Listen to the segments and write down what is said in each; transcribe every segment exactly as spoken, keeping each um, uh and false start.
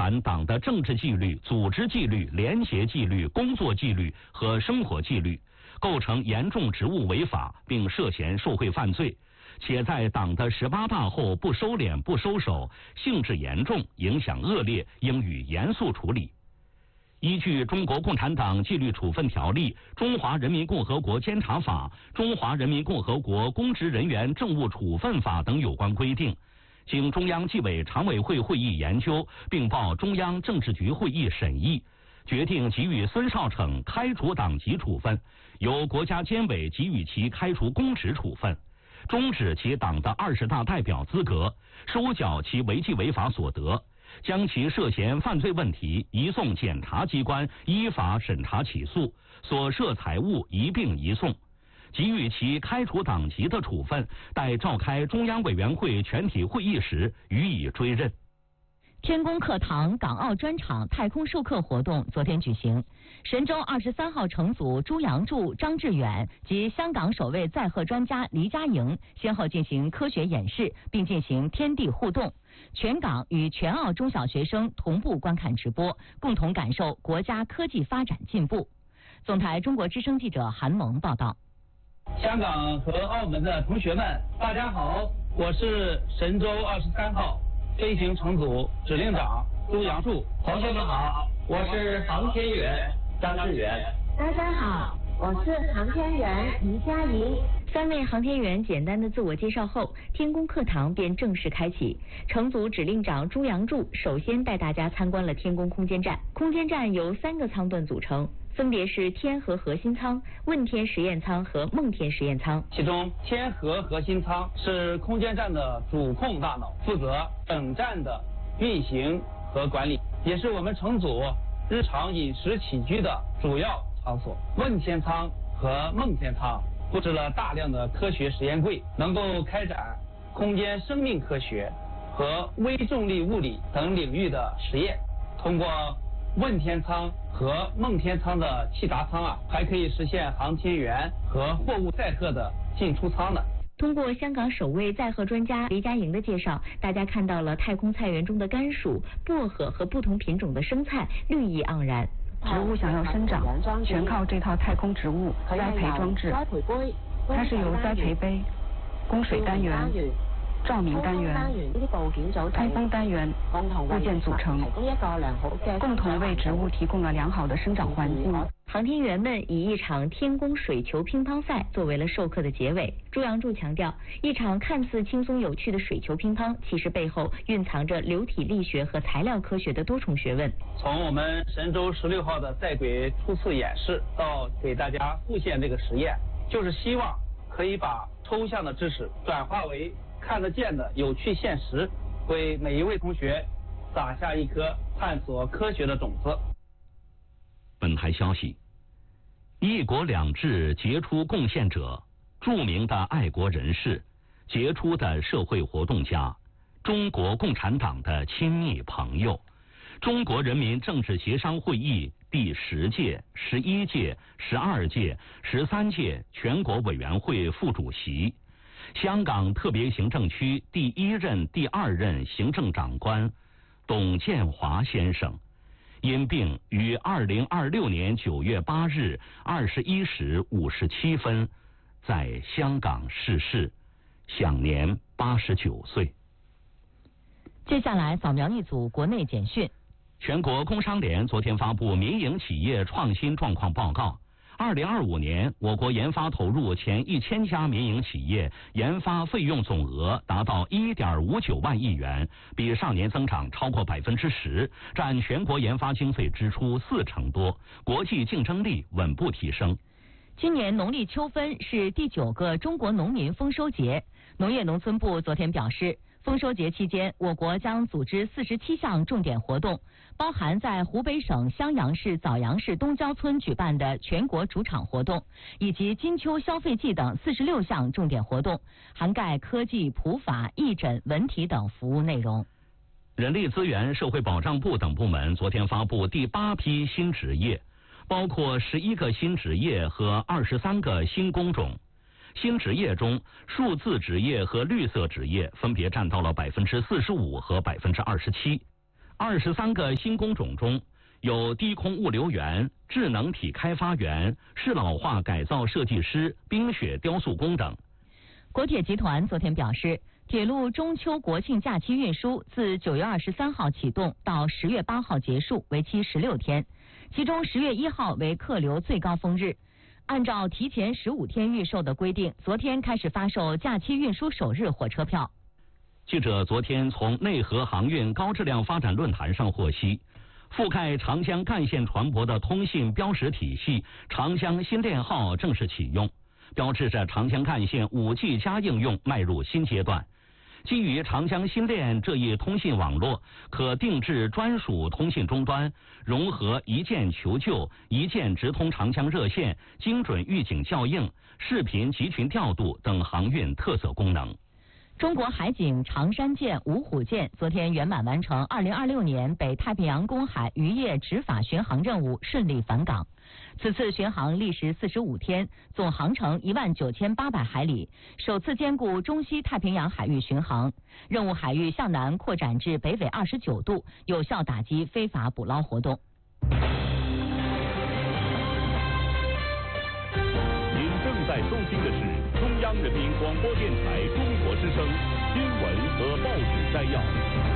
含党的政治纪律、组织纪律、联协纪律、工作纪律和生活纪律，构成严重职务违法，并涉嫌受贿犯罪，且在党的十八大后不收敛、不收手，性质严重，影响恶劣，应予严肃处理。依据《中国共产党纪律处分条例》《中华人民共和国监察法》《中华人民共和国公职人员政务处分法》等有关规定，经中央纪委常委会会议研究，并报中央政治局会议审议，决定给予孙少逞开除党籍处分，由国家监委给予其开除公职处分，终止其党的二十大代表资格，收缴其违纪违法所得，将其涉嫌犯罪问题移送检察机关依法审查起诉，所涉财物一并移送，给予其开除党籍的处分，待召开中央委员会全体会议时予以追认。 天宫课堂港澳专场太空授课活动昨天举行，神舟二十三号乘组朱杨柱、张志远及香港首位载荷专家黎佳莹先后进行科学演示，并进行天地互动，全港与全澳中小学生同步观看直播，共同感受国家科技发展进步。总台中国之声记者韩萌报道。 香港和澳门的同学们，大家好，我是神舟二十三号飞行乘组指令长朱杨柱。同学们好，我是航天员张志远。 大家好，我是航天员黎佳莹。 三位航天员简单的自我介绍后，天宫课堂便正式开启。乘组指令长朱杨柱首先带大家参观了天宫空间站。空间站由三个舱段组成，分别是天河核心舱、问天实验舱和梦天实验舱。 其中天河核心舱是空间站的主控大脑，负责整站的运行和管理，也是我们乘组日常饮食起居的主要场所。问天舱和梦天舱布置了大量的科学实验柜，能够开展空间生命科学和微重力物理等领域的实验。通过问天舱和梦天舱的气闸舱啊，还可以实现航天员和货物载荷的进出舱呢。 通过香港首位载荷专家黎佳莹的介绍，大家看到了太空菜园中的甘薯、薄荷和不同品种的生菜，绿意盎然。 植物想要生长，全靠这套太空植物栽培装置。它是由栽培杯、供水单元、照明单元、通风单元部件组成，共同为植物提供了良好的生长环境。 航天员们以一场天宫水球乒乓赛作为了授课的结尾。朱杨柱强调，一场看似轻松有趣的水球乒乓，其实背后蕴藏着流体力学和材料科学的多重学问。 从我们神舟十六号的在轨初次演示到给大家复现这个实验，就是希望可以把抽象的知识转化为看得见的有趣现实，为每一位同学撒下一颗探索科学的种子。 本台消息，一国两制杰出贡献者、著名的爱国人士、杰出的社会活动家、中国共产党的亲密朋友，中国人民政治协商会议第十届、十一届、十二届、十三届全国委员会副主席，香港特别行政区第一任、第二任行政长官董建华先生，因病于二零二六年九月八日二十一时五十七分在香港逝世，享年八十九岁。 接下来扫描一组国内简讯。 全国工商联昨天发布民营企业创新状况报告。二零二五年，我国研发投入前一千家民营企业研发费用总额达到一点五九万亿元，比上年增长超过百分之十，占全国研发经费支出四成多，国际竞争力稳步提升。 今年农历秋分是第九个中国农民丰收节，农业农村部昨天表示，丰收节期间，我国将组织四十七项重点活动，包含在湖北省襄阳市枣阳市东郊村举办的全国主场活动，以及金秋消费季等四十六项重点活动，涵盖科技、普法、义诊、文体等服务内容。 人力资源社会保障部等部门昨天发布第八批新职业，包括十一个新职业和二十三个新工种。新职业中，数字职业和绿色职业分别占到了百分之四十五和百分之二十七。 二十三个新工种中，有低空物流员、智能体开发员、适老化改造设计师、冰雪雕塑工等。 国铁集团昨天表示，铁路中秋国庆假期运输自九月二十三号启动到十月八号结束，为期十六天，其中十月一号为客流最高峰日。按照提前十五天预售的规定，昨天开始发售假期运输首日火车票。 记者昨天从内河航运高质量发展论坛上获悉，覆盖长江干线船舶的通信标识体系长江新链号正式启用，标志着长江干线 五 G 加应用迈入新阶段。基于长江新链这一通信网络，可定制专属通信终端，融合一键求救、一键直通长江热线、精准预警校应、视频集群调度等航运特色功能。 中国海警长山舰、芜湖舰昨天圆满完成二零二六年北太平洋公海渔业执法巡航任务，顺利返港。此次巡航历时四十五天，总航程一万九千八百海里，首次兼顾中西太平洋海域巡航。任务海域向南扩展至北纬二十九度，有效打击非法捕捞活动。 您正在收听的是中央人民广播电台中国之声新闻和报纸摘要。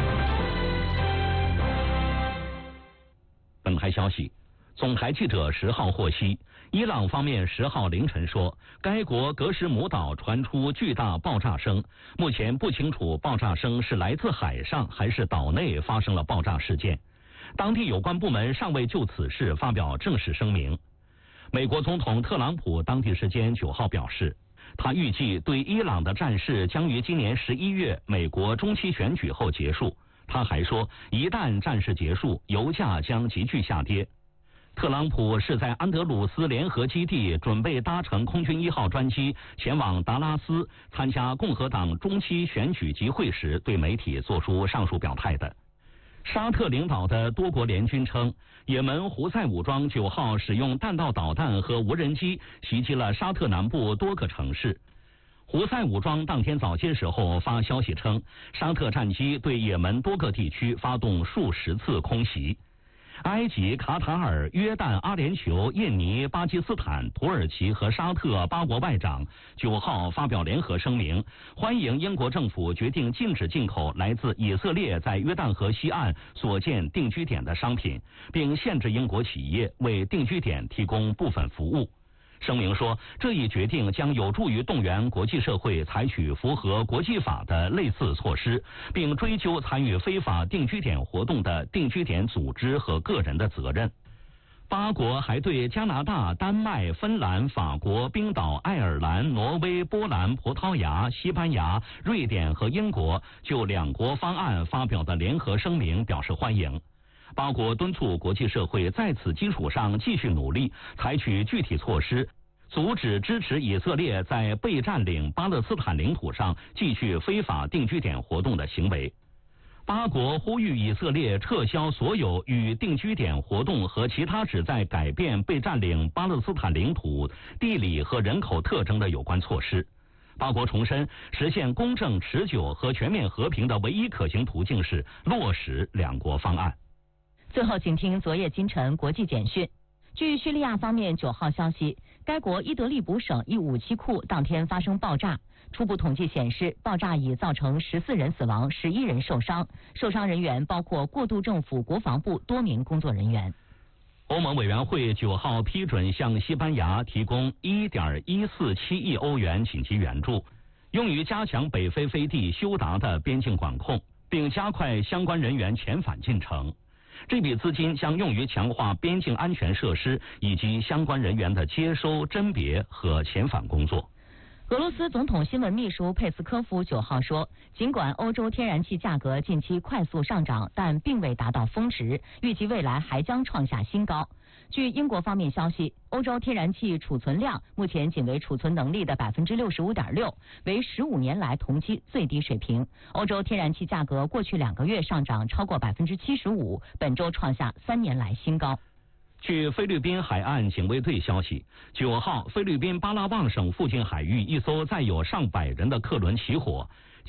本台消息。总台记者十号获悉，伊朗方面十号凌晨说，该国格什姆岛传出巨大爆炸声，目前不清楚爆炸声是来自海上还是岛内发生了爆炸事件。当地有关部门尚未就此事发表正式声明。美国总统特朗普当地时间九号表示，他预计对伊朗的战事将于今年十一月美国中期选举后结束。他还说，一旦战事结束，油价将急剧下跌。特朗普是在安德鲁斯联合基地准备搭乘空军一号专机前往达拉斯参加共和党中期选举集会时对媒体作出上述表态的。沙特领导的多国联军称，也门胡塞武装九号使用弹道导弹和无人机袭击了沙特南部多个城市。胡塞武装当天早些时候发消息称，沙特战机对也门多个地区发动数十次空袭。埃及、卡塔尔、约旦、阿联酋、印尼、巴基斯坦、土耳其和沙特八国外长九号发表联合声明，欢迎英国政府决定禁止进口来自以色列在约旦河西岸所建定居点的商品，并限制英国企业为定居点提供部分服务。声明说，这一决定将有助于动员国际社会采取符合国际法的类似措施，并追究参与非法定居点活动的定居点组织和个人的责任。八国还对加拿大、丹麦、芬兰、法国、冰岛、爱尔兰、挪威、波兰、葡萄牙、西班牙、瑞典和英国就两国方案发表的联合声明表示欢迎。八国敦促国际社会在此基础上继续努力，采取具体措施，阻止支持以色列在被占领巴勒斯坦领土上继续非法定居点活动的行为。八国呼吁以色列撤销所有与定居点活动和其他旨在改变被占领巴勒斯坦领土地理和人口特征的有关措施。八国重申，实现公正、持久和全面和平的唯一可行途径是落实两国方案。 最后，请听昨夜今晨国际简讯。据叙利亚方面九号消息，该国伊德利卜省一武器库当天发生爆炸，初步统计显示，爆炸已造成十四人死亡，十一人受伤，受伤人员包括过渡政府国防部多名工作人员。 欧盟委员会九号批准向西班牙提供 一点一四七亿欧元紧急援助，用于加强北非飞地休达的边境管控，并加快相关人员遣返进程。这笔资金将用于强化边境安全设施以及相关人员的接收、甄别和遣返工作。 俄罗斯总统新闻秘书佩斯科夫九号说，尽管欧洲天然气价格近期快速上涨，但并未达到峰值，预计未来还将创下新高。据英国方面消息，欧洲天然气储存量目前仅为储存能力的百分之六十五点六，为十五年来同期最低水平。欧洲天然气价格过去两个月上涨超过百分之七十五，本周创下三年来新高。 据菲律宾海岸警卫队消息，九号菲律宾巴拉望省附近海域一艘载有上百人的客轮起火，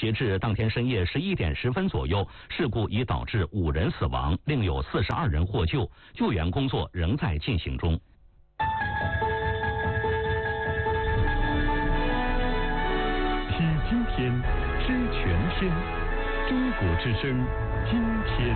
截至当天深夜十一点十分左右，事故已导致五人死亡，另有四十二人获救，救援工作仍在进行中。 听今天，知全天，中国之声，今天。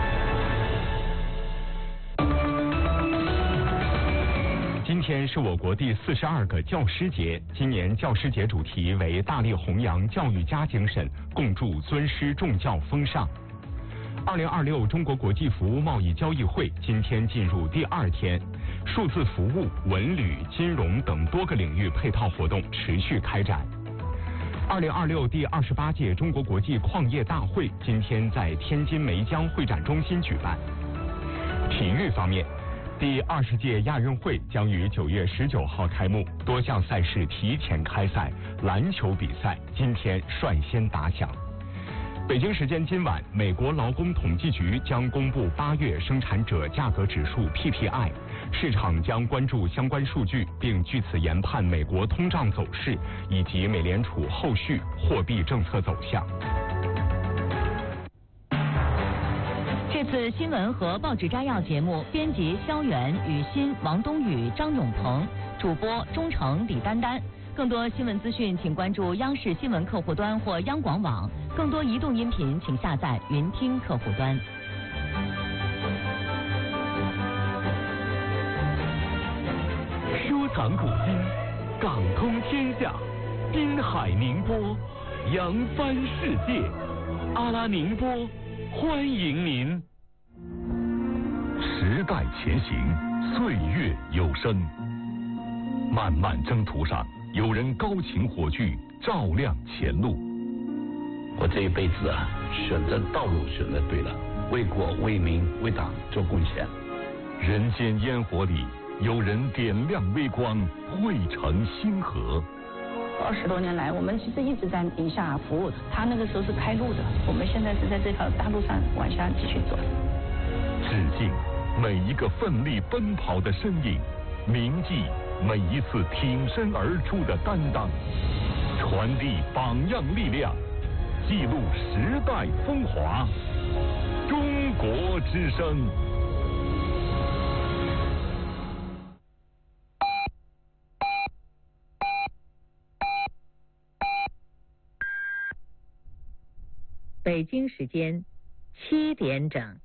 今天是我国第四十二个教师节，今年教师节主题为大力弘扬教育家精神，共筑尊师重教风尚。二零二六中国国际服务贸易交易会今天进入第二天，数字服务、文旅、金融等多个领域配套活动持续开展。二零二六第二十八届中国国际矿业大会今天在天津梅江会展中心举办。体育方面，第二十届亚运会将于九月十九号开幕，多项赛事提前开赛，篮球比赛今天率先打响。北京时间今晚，美国劳工统计局将公布八月生产者价格指数 P P I， 市场将关注相关数据，并据此研判美国通胀走势以及美联储后续货币政策走向。 这次新闻和报纸摘要节目，编辑肖元、雨欣、王冬雨、张永鹏，主播钟诚、李丹丹。更多新闻资讯，请关注央视新闻客户端或央广网。更多移动音频，请下载云听客户端。 收藏古今，港通天下，滨海宁波，扬帆世界。阿拉宁波，欢迎您。时代前行，岁月有声。漫漫征途上，有人高擎火炬，照亮前路。 我这一辈子啊，选择道路选择对了，为国为民为党做贡献。 人间烟火里，有人点亮微光，汇成星河。 二十多年来，我们其实一直在宁夏服务，他那个时候是开路的，我们现在是在这条大路上往下继续走。 致敬每一个奋力奔跑的身影，铭记每一次挺身而出的担当，传递榜样力量，记录时代风华。中国之声。 北京时间七点整。